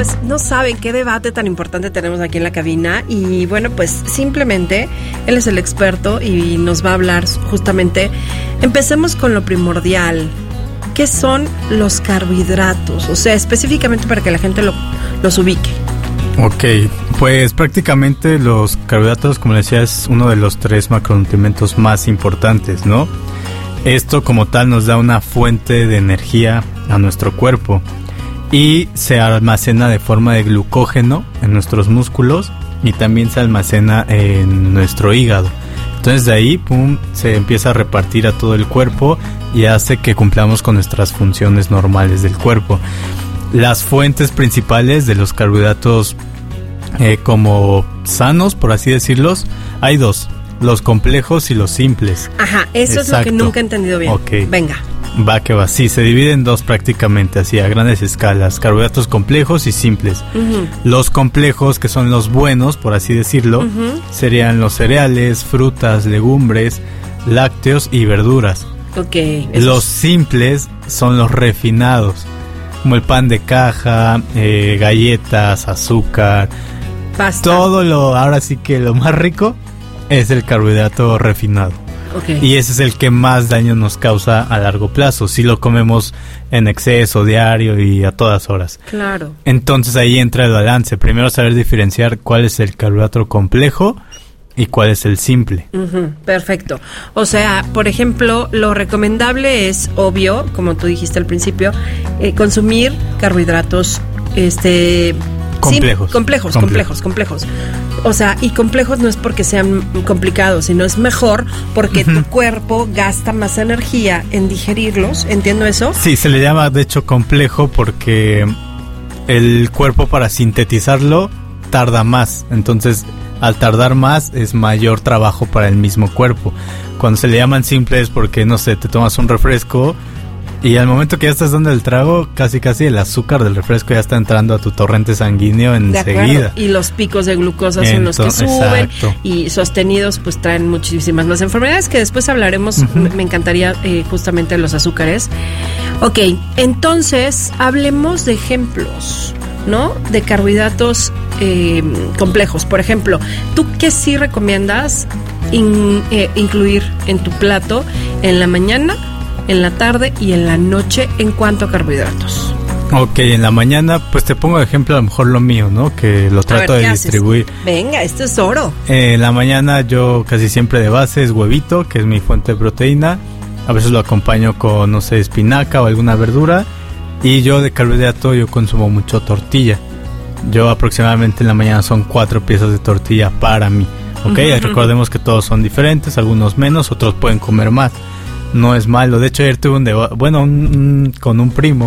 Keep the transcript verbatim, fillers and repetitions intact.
pues no saben qué debate tan importante tenemos aquí en la cabina. Y bueno, pues simplemente él es el experto y nos va a hablar justamente. Empecemos con lo primordial. ¿Qué son los carbohidratos? O sea, específicamente para que la gente lo, los ubique. Ok, pues prácticamente los carbohidratos, como les decía, es uno de los tres macronutrientes más importantes, ¿no? Esto como tal nos da una fuente de energía a nuestro cuerpo y se almacena de forma de glucógeno en nuestros músculos y también se almacena en nuestro hígado. Entonces de ahí, pum, se empieza a repartir a todo el cuerpo y hace que cumplamos con nuestras funciones normales del cuerpo. Las fuentes principales de los carbohidratos eh, como sanos, por así decirlos, hay dos, los complejos y los simples. Ajá, eso Exacto. es lo que nunca he entendido bien. Okay. Venga. Va que va, sí, se divide en dos prácticamente, así a grandes escalas, carbohidratos complejos y simples. Uh-huh. Los complejos, que son los buenos, por así decirlo, uh-huh. serían los cereales, frutas, legumbres, lácteos y verduras. Okay, los simples son los refinados, como el pan de caja, eh, galletas, azúcar, Pasta. Todo lo, ahora sí que lo más rico es el carbohidrato refinado. Okay. Y ese es el que más daño nos causa a largo plazo, si lo comemos en exceso, diario y a todas horas. Claro. Entonces ahí entra el balance. Primero saber diferenciar cuál es el carbohidrato complejo y cuál es el simple. Uh-huh, perfecto. O sea, por ejemplo, lo recomendable es, obvio, como tú dijiste al principio, eh, consumir carbohidratos este complejos. Sim- complejos, complejos, complejos. O sea, y complejos no es porque sean complicados, sino es mejor porque uh-huh. tu cuerpo gasta más energía en digerirlos. ¿Entiendo eso? Sí, se le llama de hecho complejo porque el cuerpo para sintetizarlo tarda más. Entonces, al tardar más es mayor trabajo para el mismo cuerpo. Cuando se le llaman simples porque, no sé, te tomas un refresco y al momento que ya estás dando el trago, casi casi el azúcar del refresco ya está entrando a tu torrente sanguíneo enseguida. Y los picos de glucosa son Entonces, los que suben. Exacto. Y sostenidos pues traen muchísimas más enfermedades que después hablaremos. Uh-huh. Me encantaría eh, justamente los azúcares. Ok, entonces hablemos de ejemplos, ¿no? De carbohidratos eh, complejos. Por ejemplo, ¿tú qué sí recomiendas in, eh, incluir en tu plato en la mañana, en la tarde y en la noche en cuanto a carbohidratos? Ok, en la mañana, pues te pongo de ejemplo a lo mejor lo mío, ¿no? Que lo trato ver, de distribuir. Haces? Venga, esto es oro. Eh, en la mañana yo casi siempre de base es huevito, que es mi fuente de proteína. A veces lo acompaño con, no sé, espinaca o alguna verdura. Y yo de carbohidrato yo consumo mucho tortilla. Yo aproximadamente en la mañana son cuatro piezas de tortilla para mí. Ok, uh-huh. Recordemos que todos son diferentes, algunos menos, otros pueden comer más. No es malo. De hecho ayer tuve un debate, bueno, un, un, con un primo.